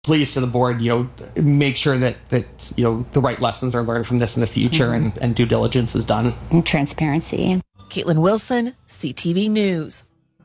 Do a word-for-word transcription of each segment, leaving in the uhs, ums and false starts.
pleas to the board, you know, make sure that, that you know, the right lessons are learned from this in the future, mm-hmm. and, and due diligence is done. And transparency. Caitlin Wilson, C T V News.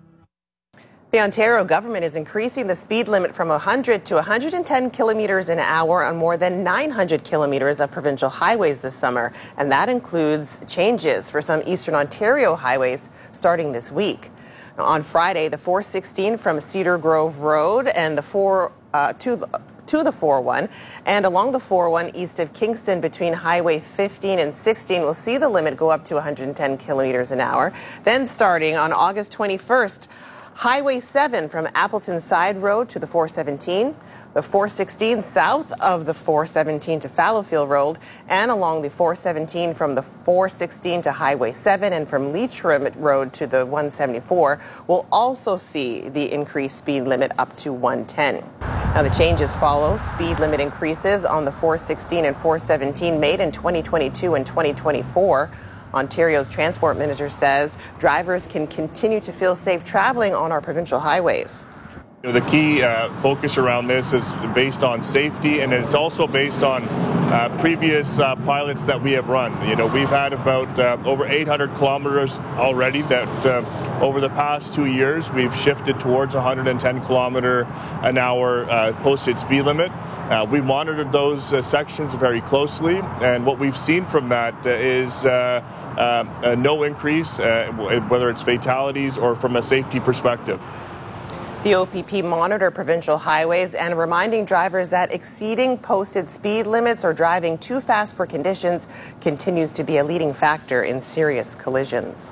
The Ontario government is increasing the speed limit from one hundred to one hundred ten kilometers an hour on more than nine hundred kilometers of provincial highways this summer. And that includes changes for some Eastern Ontario highways starting this week. Now, on Friday, the four sixteen from Cedar Grove Road and the four uh, to the to the four oh one and along the four oh one east of Kingston between Highway fifteen and sixteen will see the limit go up to one hundred ten kilometers an hour. Then starting on August twenty-first, Highway seven from Appleton Side Road to the four seventeen, the four sixteen south of the four seventeen to Fallowfield Road, and along the four seventeen from the four sixteen to Highway seven and from Leitrim Road to the one seventy-four will also see the increased speed limit up to one ten. Now, the changes follow speed limit increases on the four sixteen and four seventeen made in twenty twenty-two and twenty twenty-four. Ontario's transport minister says drivers can continue to feel safe traveling on our provincial highways. You know, the key uh, focus around this is based on safety, and it's also based on uh, previous uh, pilots that we have run. You know, we've had about uh, over eight hundred kilometers already that uh, over the past two years we've shifted towards one hundred ten kilometer an hour uh, posted speed limit. Uh, we monitored those uh, sections very closely, and what we've seen from that uh, is uh, uh, uh, no increase, uh, whether it's fatalities or from a safety perspective. The O P P monitor provincial highways and reminding drivers that exceeding posted speed limits or driving too fast for conditions continues to be a leading factor in serious collisions.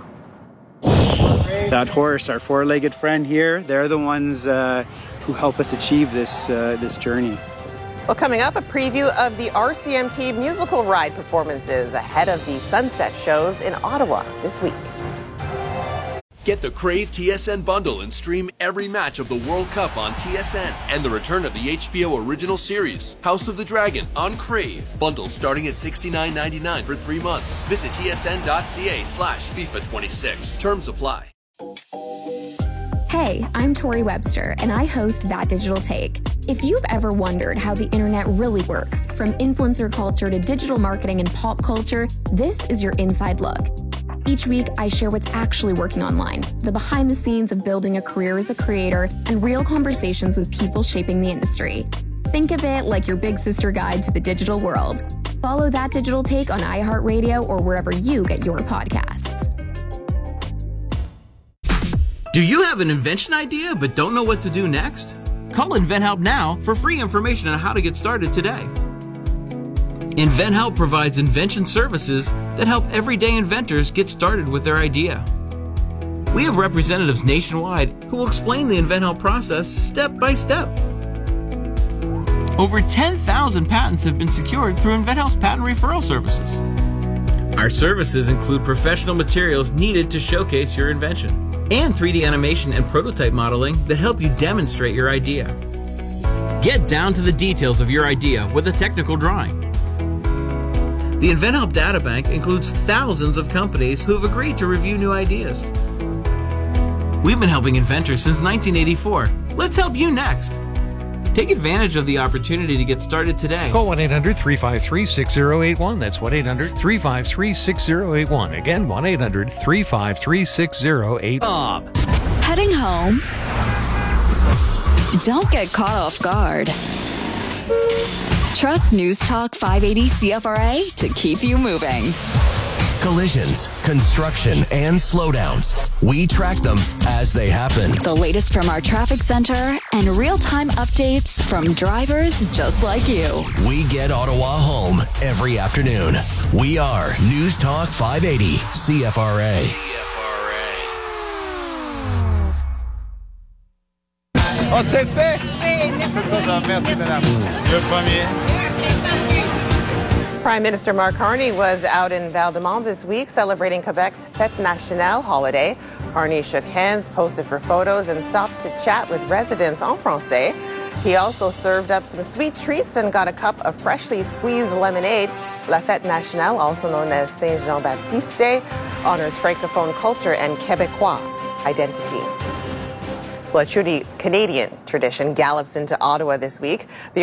That horse, our four-legged friend here, they're the ones uh, who help us achieve this uh, this journey. Well, coming up, a preview of the R C M P musical ride performances ahead of the Sunset shows in Ottawa this week. Get the Crave T S N bundle and stream every match of the World Cup on T S N and the return of the H B O original series, House of the Dragon, on Crave. Bundle starting at sixty-nine ninety-nine for three months. Visit tsn.ca slash FIFA 26. Terms apply. Hey, I'm Tori Webster, and I host That Digital Take. If you've ever wondered how the internet really works, from influencer culture to digital marketing and pop culture, this is your inside look. Each week, I share what's actually working online, the behind the scenes of building a career as a creator, and real conversations with people shaping the industry. Think of it like your big sister guide to the digital world. Follow That Digital Take on iHeartRadio or wherever you get your podcasts. Do you have an invention idea but don't know what to do next? Call InventHelp now for free information on how to get started today. InventHelp provides invention services that help everyday inventors get started with their idea. We have representatives nationwide who will explain the InventHelp process step by step. Over ten thousand patents have been secured through InventHelp's patent referral services. Our services include professional materials needed to showcase your invention and three D animation and prototype modeling that help you demonstrate your idea. Get down to the details of your idea with a technical drawing. The InventHelp Databank includes thousands of companies who have agreed to review new ideas. We've been helping inventors since nineteen eighty-four. Let's help you next. Take advantage of the opportunity to get started today. Call one eight hundred three five three six zero eight one. That's one eight hundred three five three six zero eight one. Again, one eight hundred three five three six zero eight one. Bob. Heading home? Don't get caught off guard. Trust News Talk five eighty C F R A to keep you moving. Collisions, construction, and slowdowns. We track them as they happen. The latest from our traffic center and real-time updates from drivers just like you. We get Ottawa home every afternoon. We are News Talk five eighty C F R A. Oh, c'est fait! Oui, merci. Merci, madame. Le premier. Prime Minister Mark Carney was out in Val-de-Marne this week celebrating Quebec's Fête Nationale holiday. Carney shook hands, posted for photos, and stopped to chat with residents en français. He also served up some sweet treats and got a cup of freshly squeezed lemonade. La Fête Nationale, also known as Saint-Jean-Baptiste, honors Francophone culture and Québécois identity. Well, a truly Canadian tradition gallops into Ottawa this week. The